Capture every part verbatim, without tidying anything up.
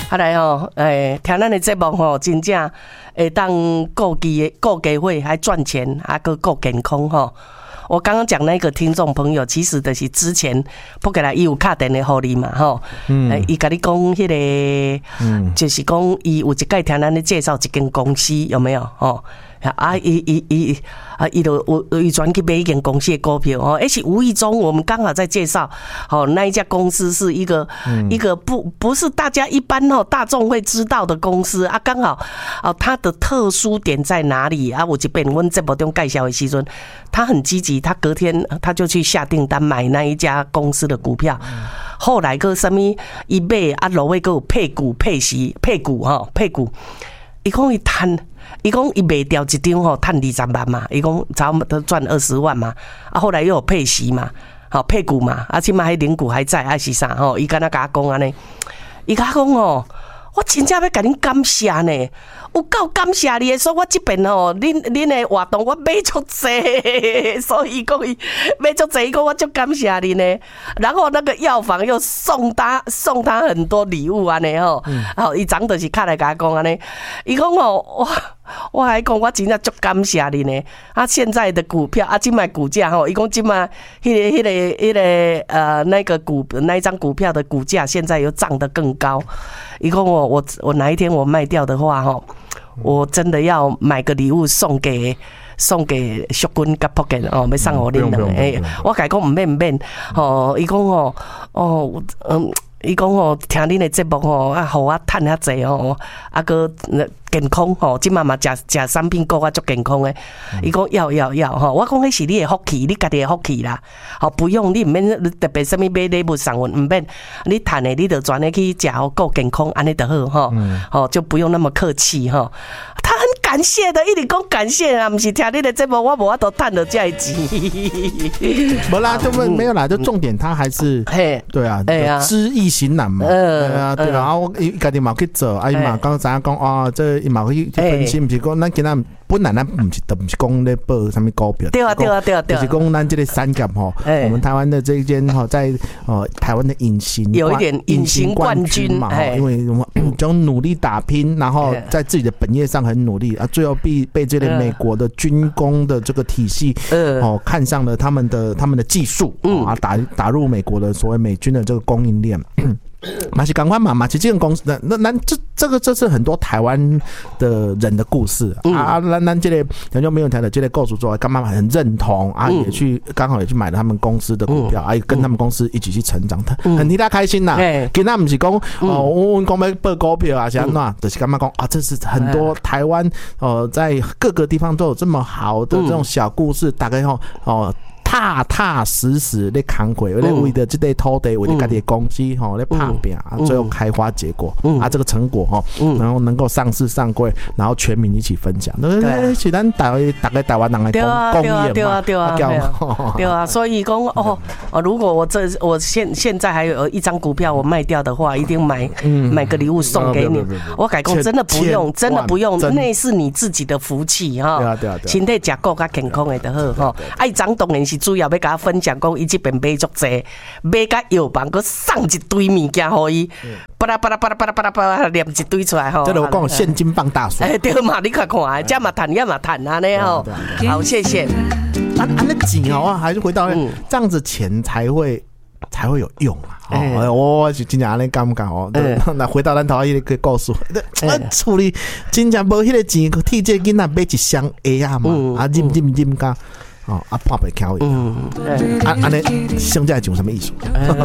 啊来吼，诶，听咱的节目吼，真正会当顾机顾家伙，还赚钱，还个顾健康吼。我刚刚讲那个听众朋友，其实就是之前不给他伊有打电话给你嘛吼，嗯，伊跟你讲迄个，嗯，就是讲伊有一届听咱咧介绍一间公司有没有吼？啊，伊伊伊啊，伊就有伊转去买一间公司的股票哦，而且无意中我们刚好在介绍，哦，那一家公司是一个、嗯、一个不不是大家一般哦大众会知道的公司啊，刚好哦它的特殊点在哪里啊？我这边阮节目中介绍的时阵，他很积极，他隔天他就去下订单买那一家公司的股票，嗯、后来个什么伊买啊，落尾个有配股配息配股哈配股，伊讲伊赚。伊讲伊卖掉一张吼，赚二十万嘛。伊讲差不多赚二十万嘛。啊，后来又有配息嘛，好配股嘛。啊，起码迄零股还在，还是啥吼？伊敢若甲我讲安尼，伊甲我讲哦，我真正要甲恁感谢呢。有够感谢你的，所以我这边吼，恁恁的活动我买足济，所以讲伊买足济，伊讲我足感谢你呢。然后那个药房又送他送他很多礼物安尼吼，好，伊长就是卡来甲我讲安尼，伊讲哦，我我还讲我真正足感谢你呢。啊，现在的股票啊，今买股价吼，伊讲今买迄个迄个迄个呃那个股那一张股票的股价现在又涨得更高。伊讲我我我哪一天我卖掉的话吼。我真的要买个礼物送给送给淑君甲朴健哦，要送互恁两个。诶，我甲伊讲唔免唔免，吼，伊讲哦哦，嗯，伊讲哦，听恁的节目吼，啊，互我趁遐济吼，啊个健康吼，即嘛嘛食食产品够啊足健康诶。伊讲要要要吼，我讲迄是你的福气，你家己的福气啦。吼，不用你唔免特别什么买礼物送阮，唔免你趁的你就专门去食好够健康，安尼就好吼。吼，就不用那么客气吼。他很感谢的，一直讲感谢啊，不是听你的节目，我无法度赚到这钱。 没啦，就没有啦，就重点他还是，对啊，知易行难嘛，对啊，对啊，我家己嘛去做，啊，伊嘛刚才讲哦，这伊嘛去分析，不是讲咱今仔本来咱不是都不是讲咧报什么股票， 对啊，对啊，对啊， 就是讲咱这个三甲吼，我们台湾的这一间哈，在呃台湾的隐形有一点隐形冠军嘛，因为我们就努力打拼，然后在自己的本业上很努力啊，最后被被这个美国的军工的这个体系哦看上了他们的他们的技术啊，打打入美国的所谓美军的这个供应链。马西赶快嘛，马西这个公司，那那那这这个这是很多台湾的人的故事、嗯、啊。那那这类很久没有谈的这类构筑之后，干妈很认同啊，嗯、也去刚好也去买了他们公司的股票，嗯、啊，跟他们公司一起去成长，嗯、很替他开心呐。跟他不是讲哦，我讲要报股票啊，是安怎？就是干妈讲啊，这是很多台湾呃在各个地方都有这么好的这种小故事，大概吼哦。踏踏实实咧扛过，咧为了这块土地，为了家己的公司吼咧打拼，啊，最后开花结果，啊，这个成果哈，然后能够上市上柜，然后全民一起分享，对，是咱大大概台湾人的公公益嘛， 对啊，对啊，对啊，对啊，所以讲哦，如果我这我现现在还有一张股票我卖掉的话，一定买买个礼物送给你。我改讲真的不用，真的不用，那是你自己的福气哈。对啊，对啊，身体吃够加健康的就好哈。爱张当然是。主要要甲我分享，讲伊这边买足济，买甲药房，佮送一堆物件互伊，巴拉巴拉巴拉巴拉巴拉巴拉念一堆出来吼。 这个我讲现金放大水。 哎，对嘛，你看看，这嘛谈，也嘛谈安尼吼。好，谢谢。 啊啊，那钱哦，还是回到这样子，钱才会才会有用啊。哦，我是真正安尼感觉哦。那回到咱头迄个故事，处理真正无迄个钱，替这囡仔买一箱鞋啊嘛，啊忍忍忍甲。哦，啊，怕被敲赢。嗯，啊，安尼现在讲什么意思？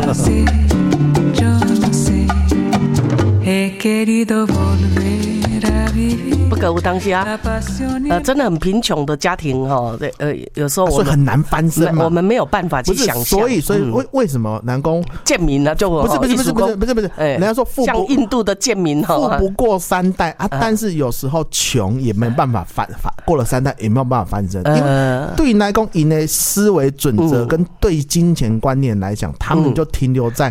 不可有当时啊，呃，真的很贫穷的家庭哈，呃，有时候我们、 啊、很难翻身嘛， 我们没有办法去想象。 所以，所以为为什么南宫贱民呢？就不是不是不是不是不是不是，人家说富像印度的贱民哈， 富不过三代啊，但是有时候穷也没办法翻翻，过了三代也没有办法翻身，因为对于南宫因的思维准则跟对金钱观念来讲，他们就停留在。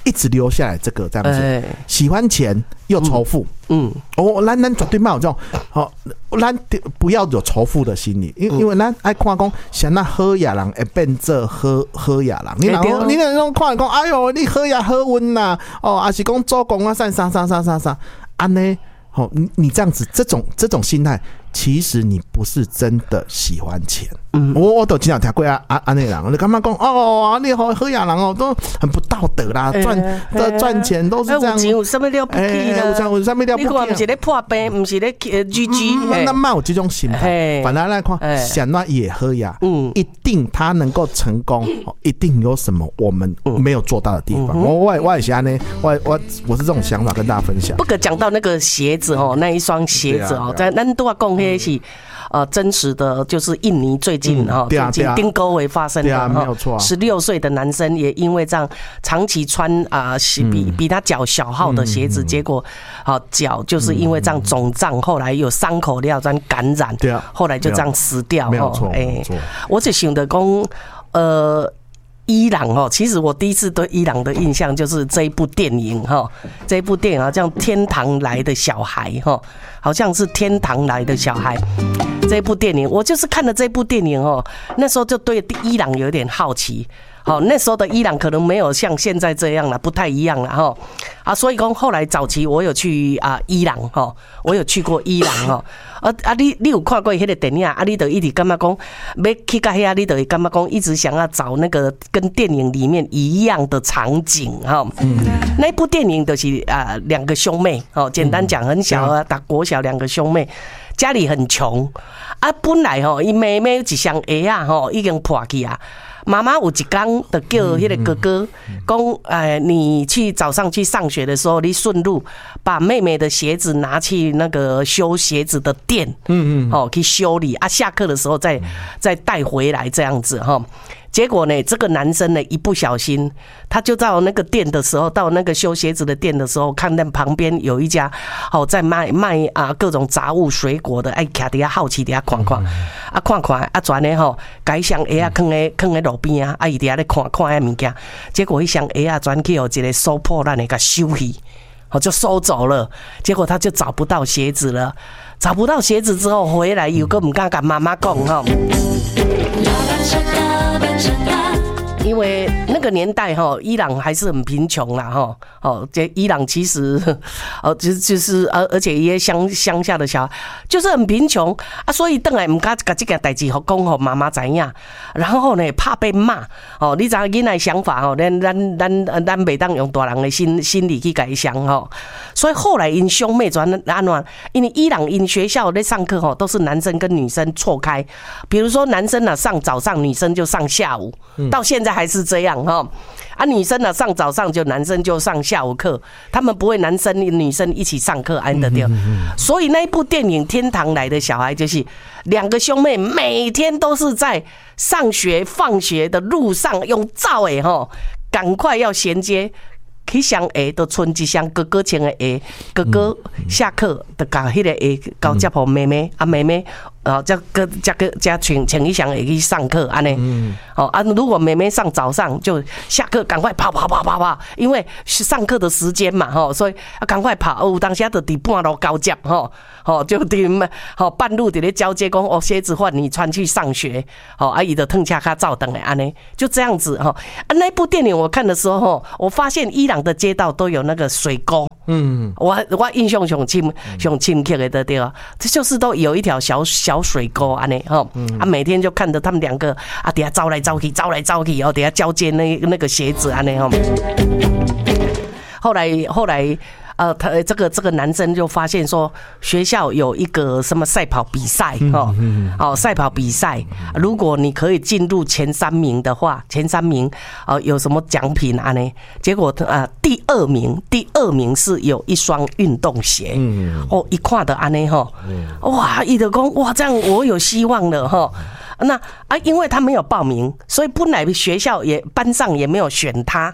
一直留下来这个这样子，欸、喜欢钱又仇富。嗯，哦，咱咱绝对没有这种，好、哦，咱不要有仇富的心理，因因为咱爱看讲，像那好野人会变做好好野人，你然后你那种看讲，哎呦，你好野好运呐，哦，还是讲做工啊，啥啥啥啥啥啥，安呢？哦，你你这样子，这种这种心态，其实你不是真的喜欢钱。嗯，我我都经常听过啊啊啊那人，你干嘛讲哦，你好好野人哦，都很不道德啦，赚的赚钱都是这样。有钱有什么了不起啦？有钱有什么了不起？你看，不是咧破病，不是咧 G G。那蛮有这种心态。反来来看，想那也好呀，嗯，一定他能够成功，一定有什么我们没有做到的地方。我我我也是呢，我我我是这种想法跟大家分享。 不可讲到那个鞋子哦，那一双鞋子哦，在咱都要讲迄是。呃，真实的就是印尼最近哈，最近丁沟维发生的哈，十六岁的男生也因为这样长期穿啊、呃、比比他脚小号的鞋子，结果好脚就是因为这样肿胀，后来有伤口料这样感染，对啊，后来就这样死掉。 没有错， 哎，我就想着讲，呃。伊朗哦，其实我第一次对伊朗的印象就是这一部电影哈，这一部电影好像《天堂来的小孩》哈，好像是《天堂来的小孩》这一部电影，我就是看了这部电影哦，那时候就对伊朗有点好奇。好，那时候的伊朗可能没有像现在这样了，不太一样了哈。啊，所以讲后来早期我有去啊伊朗哈，我有去过伊朗哈。啊啊，你你有看过迄个电影啊？你就一直感觉讲要去到遐，你就会感觉讲一直想要找那个跟电影里面一样的场景哈。嗯，那部电影就是啊两个兄妹哦，简单讲很小啊，打国小两个兄妹。家里很穷啊，本来吼，伊妹妹一双鞋啊，吼已经破去啊。妈妈有一天就叫迄个哥哥讲，哎，你去早上去上学的时候，你顺路把妹妹的鞋子拿去那个修鞋子的店，嗯嗯，哦，去修理啊，下课的时候再再带回来这样子哈。结果呢，这个男生呢一不小心，他就到那个店的时候，到那个修鞋子的店的时候，看到旁边有一家哦在卖卖啊各种杂物、水果的，哎，徛伫遐好奇伫遐看看，啊看看啊，转呢吼，改箱鞋啊放喺放喺路边啊，啊伊伫遐咧看看遐物件，结果一箱鞋啊转去有一个收破烂的给收去，哦就收走了，结果他就找不到鞋子了，找不到鞋子之后回来，有个唔敢跟妈妈讲哈。因为那个年代哈，伊朗还是很贫穷啦哈。哦，这伊朗其实哦，就就是而而且一些乡乡下的小孩就是很贫穷啊，所以等来唔敢把这个代志好讲吼妈妈知影，然后呢怕被骂哦。你知影囡仔想法吼，咱咱咱咱袂当用大人的心心理去改想吼。所以后来因兄妹转安怎？因为伊朗因学校在上课吼都是男生跟女生错开，比如说男生啊上早上，女生就上下午，到现在还是这样哈。啊，女生呢上早上就男生就上下午课，他们不会男生女生一起上课，安得掉。所以那一部电影《天堂来的小孩》就是两个兄妹每天都是在上学放学的路上用走的哈，赶快要衔接。去双鞋都穿一双哥哥穿的鞋，哥哥下课就把迄个鞋交接给妹妹，啊妹妹啊再个再个再穿穿一双鞋去上课安尼。哦啊，如果妹妹上早上就下课赶快跑跑跑跑跑，因为是上课的时间嘛吼，所以啊赶快跑。有当时就伫半路交接吼，吼就伫吼半路伫咧交接讲哦鞋子换你穿去上学，吼啊伊就腾车卡照等的安尼，就这样子吼。啊那部电影我看的时候吼，我发现伊朗的街道都有那个水沟，嗯，我我印象上深上深刻的对啊，这就是都有一条小小水沟安尼哈，啊每天就看着他们两个啊底下招来招去，招来招去，哦底下交接那那个鞋子安尼哈，后来后来。呃，他这个这个男生就发现说，学校有一个什么赛跑比赛哈，哦，赛跑比赛，如果你可以进入前三名的话，前三名呃有什么奖品啊呢？结果啊、呃，第二名，第二名是有一双运动鞋，哦，一看的安尼哈，哇，伊就讲哇，这样我有希望了哈。那啊，因为他没有报名，所以本来学校也班上也没有选他。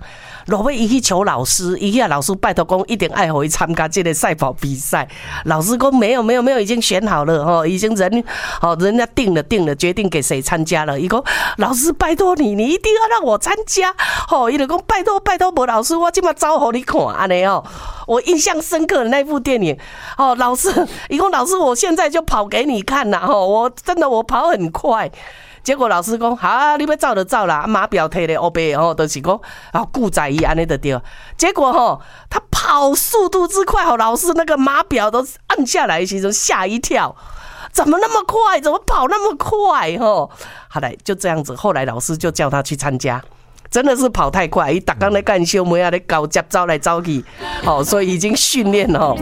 落尾伊去求老师，伊遐老师拜托讲一定爱互伊参加这个赛跑比赛。老师讲没有没有没有，已经选好了吼，已经人好人家定了定了，决定给谁参加了。伊讲老师拜托你，你一定要让我参加。吼，伊就讲拜托拜托，无老师我今麦走互你看安尼哦。我印象深刻的那部电影，哦，老师，伊讲老师，我现在就跑给你看啦，吼，我真的我跑很快。结果老师讲，好、啊，你要走就走啦，马表摕咧乌白吼，就是讲，然后顾在伊安尼就对。结果吼，他跑速度之快，吼，老师那个码表都按下来的时候吓一跳，怎么那么快？怎么跑那么快？吼，好来就这样子，后来老师就叫他去参加。真的是跑太快，伊逐工咧干小妹啊，咧搞接走来走去，好、哦，所以已经训练哦。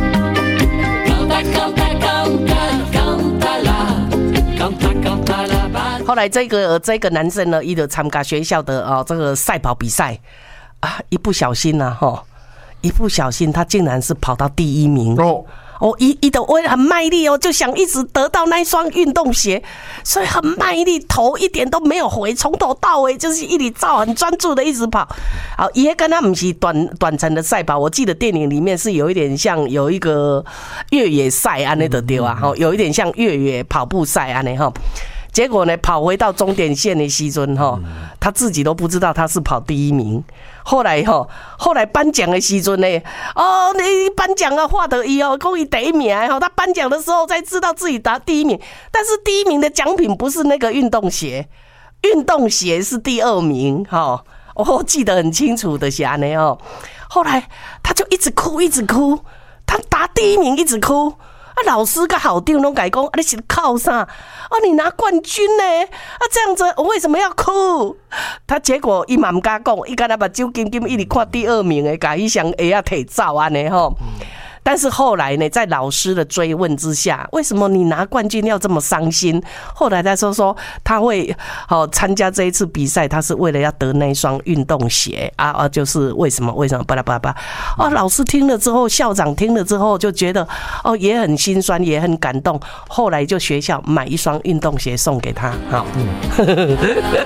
后来这个这个男生呢，伊就参加学校的哦这个赛跑比赛啊，一不小心呐、啊，哈、哦，一不小心他竟然是跑到第一名哦。哦，一一的为很卖力哦，就想一直得到那一双运动鞋，所以很卖力，头一点都没有回，从头到尾就是一直照，很专注的一直跑。好，也跟他不是短短程的赛跑，我记得电影里面是有一点像有一个越野赛安尼的对啊，哈，有一点像越野跑步赛安尼哈。结果呢，跑回到终点线的时阵哈，他自己都不知道他是跑第一名。后来哈，后来颁奖的时阵呢，哦，你颁奖啊，获得伊哦，讲伊第一名哈，他颁奖的时候才知道自己拿第一名，但是第一名的奖品不是那个运动鞋，运动鞋是第二名哈。我记得很清楚的是安尼哦。后来他就一直哭，一直哭，他拿第一名一直哭。啊，老师跟校长拢甲伊讲，啊，你是靠啥？啊，你拿冠军呢？啊，这样子我为什么要哭？他结果伊嘛唔敢讲，伊敢若目睭金金一直看第二名的，甲伊双鞋啊摕走安尼吼。但是后来呢，在老师的追问之下，为什么你拿冠军要这么伤心？后来他说说他会哦参加这一次比赛，他是为了要得那一双运动鞋啊啊，就是为什么为什么巴拉巴拉巴拉哦，老师听了之后，校长听了之后就觉得哦也很心酸，也很感动。后来就学校买一双运动鞋送给他，好。嗯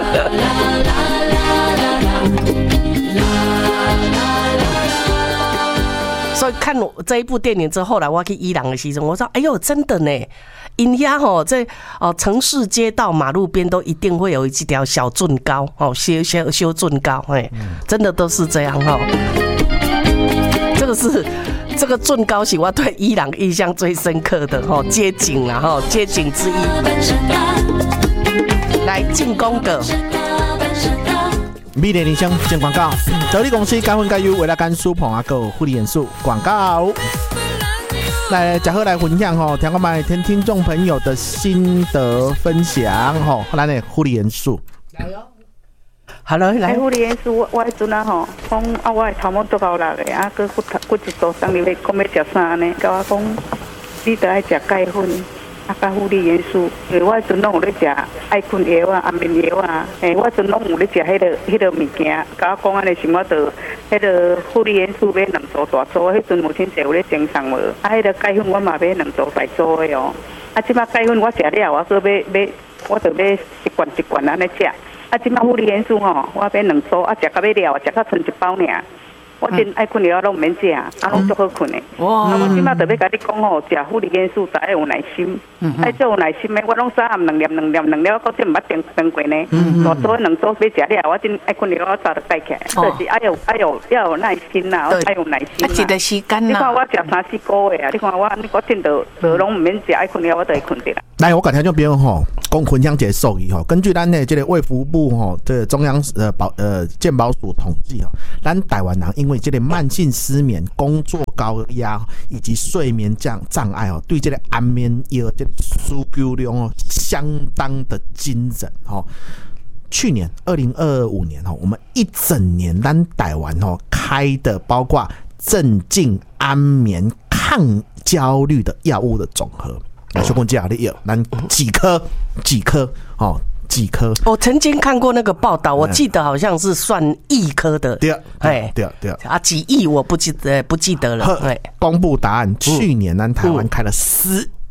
所以看我这一部电影之后，后来我去伊朗的时候，我说：“哎呦，真的呢！因遐吼，这哦城市街道马路边都一定会有一条小圳沟哦，修修修圳沟，哎，真的都是这样哈。这个是这个圳沟是我对伊朗印象最深刻的哈街景啦哈街景之一。来进攻的。” 美联理想进广告，得力公司加分加油，为了干苏捧啊个护理元素广告。来，嘉禾来分享吼，听我们听听众朋友的心得分享吼，来呢护理元素。加油！ 好了，来护理元素，我我迄阵啊吼，讲啊我的头毛做够力的，啊佮骨骨质疏松，你要讲要食啥呢？甲我讲，你得爱食钙粉。啊，甲护理元素，因为我阵拢有咧食爱困药啊、安眠药啊，诶，我阵拢有咧食迄个、迄个物件。甲我讲安尼时，我就迄个护理元素买两组大组，迄阵母亲节有咧赠送无？啊，迄个钙粉我嘛买两组大组的哦。啊，即摆钙粉我食了，我说买买，我就买一罐一罐安尼食。啊，即摆护理元素吼，我买两组，啊，食到尾了，食到剩一包尔。我真爱困药，拢唔免食，啊，拢足好困的。哇！啊，我即摆特别甲你讲吼，食护理元素，爱有耐心，爱做有耐心的。我拢早暗两粒两粒两粒，我到真毋捌等等过呢。大组两组要食了，我真爱困药，我早就带起来。就是爱有爱有要有耐心呐，爱有耐心。 啊，一个时间呐。 你看我食三四个月啊，你看我我真的就拢唔免食，爱困药我都会困得啦。 来，我甲听众朋友吼，讲分享一个数据吼，根据咱的这个卫福部吼，这个中央呃保呃健保署统计吼，咱台湾人因为这个慢性失眠、工作高压以及睡眠障障碍哦，对这个安眠药这个需求量哦，相当的惊人哦。去年二零二五年哦，我们一整年咱台湾哦开的包括镇静、安眠、抗焦虑的药物的总和。小公鸡啊，你有咱几颗几颗哦，几颗？ 我曾经看过那个报道，我记得好像是算亿颗的， 对对对对啊，几亿我不记得不记得了。 公布答案，去年咱台湾开了十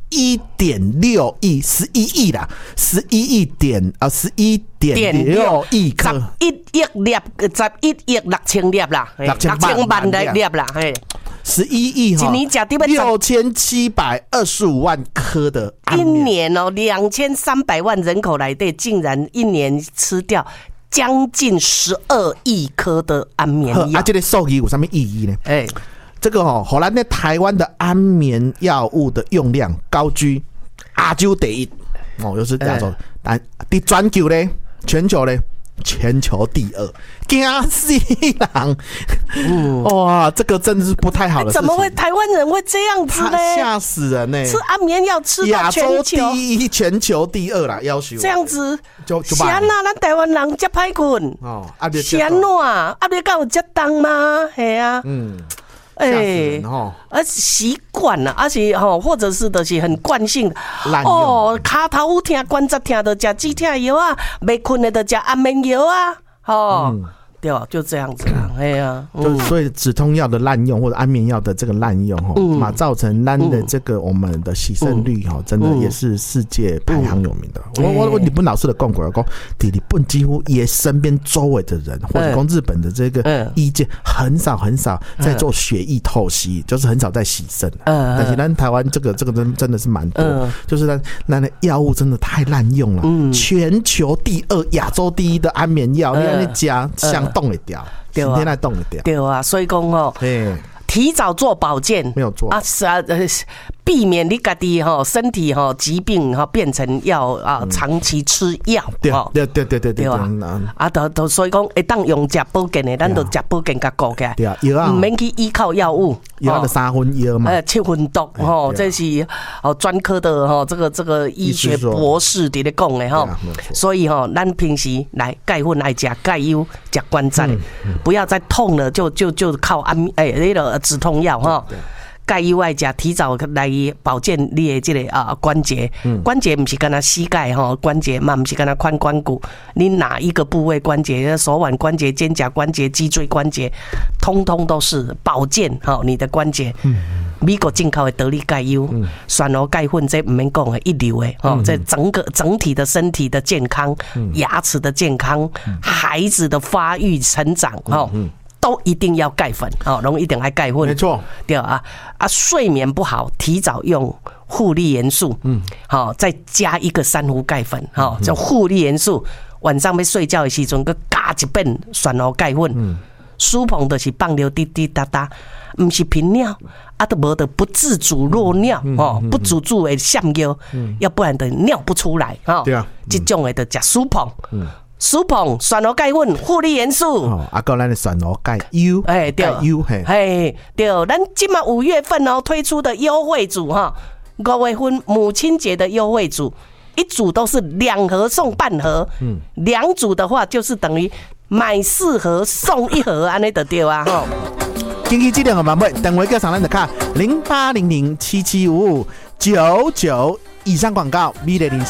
一点六亿，十一亿啦，十一亿点啊，十一点六亿颗， 十一亿粒，十一亿六千粒啦， 六千万粒啦，嘿。 十一亿哈，六千七百二十五万颗的安眠， 一年哦，两千三百万人口来对，竟然一年吃掉将近十二亿颗的安眠药。 啊，这个数据有什么意义呢？哎、欸，这个哦，荷兰在台湾的安眠药物的用量高居亚洲第一哦，又是亚洲，但第全球呢，全球呢？全球第二，惊死人！嗯、哇，这个真的是不太好的事情。 怎么会台湾人会这样子呢？ 吓死人呢、欸！ 吃安眠药吃到全球第一，全球第二啦，要求这样子， 就就安啊，咱台湾人才歹困哦，啊，是安怎啊？啊，你敢有这当吗？系啊，嗯。哎、欸，而习惯了，而且吼，或者是就是很惯性哦，骹头疼、关节疼的吃止疼药啊，没困的就吃安眠药啊，哦。嗯对，就这样子啦，哎呀， 嗯、就所以止痛药的滥用或者安眠药的这个滥用哈，嘛、嗯、造成咱的这个我们的洗肾率哈，真的也是世界排行有名的。嗯、我我我日本老师的讲过，讲在日本几乎也身边周围的人，或者讲日本的这个医界很少很少在做血液透析，就是很少在洗肾。嗯，但是咱台湾这个这个真真的是蛮多，嗯、就是咱咱的药物真的太滥用了。嗯，全球第二、亚洲第一的安眠药，你看你加相。动一掉，今天来动一掉， 对啊，所以讲哦，提早做保健没有做啊，是啊，呃，避免你家己哈身体哈疾病哈变成要啊长期吃药， 对对对对对对啊，啊，都都所以讲会当用食保健的，咱就食保健甲顾起来， 对啊，药啊， 唔免去依靠药物， 药的三分药嘛， 呃，七分毒吼，这是哦专科的哈，这个这个医学博士伫咧讲的哈，所以哈，咱平时来钙粉爱食钙优，食关节，不要再痛了就就就靠安哎那个止痛药哈。钙优爱食，提早来保健你的这个啊关节，嗯、关节不是干那膝盖哈，关节嘛不是干那髋关骨，你哪一个部位关节，手腕关节、肩胛关节、脊椎关节，通通都是保健哈你的关节。嗯、美国进口的得力钙优，选罗钙粉这唔免讲的一流的哈，这整个整体的身体的健康、嗯、牙齿的健康、嗯、孩子的发育成长哈。嗯嗯都一定要钙粉哦，拢一定爱钙粉， 没错， 对啊啊，睡眠不好，提早用护理元素，嗯，好、哦，再加一个珊瑚钙粉，哈、哦，叫护理元素，晚上要睡觉的时阵，佮加一遍选罗钙粉，嗯，舒膨的是放尿滴滴答答，唔是频尿，啊都无得不自主漏尿，哦，不自主的闪尿，要不然的尿不出来，哈、哦，对啊，这种的就叫舒膨，嗯。舒膨、选罗钙粉、护理元素， 哦，啊，个咱的选罗钙优， 哎，对， 优，嘿， 嘿，对，咱今嘛五月份哦推出的优惠组哈，五月份母亲节的优惠组，一组都是两盒送半盒，嗯，两组的话就是等于买四盒送一盒，安尼就对啊，吼。 经济质量好嘛？不，等会叫上咱的卡零八零零七七五五九九以上广告，米零零。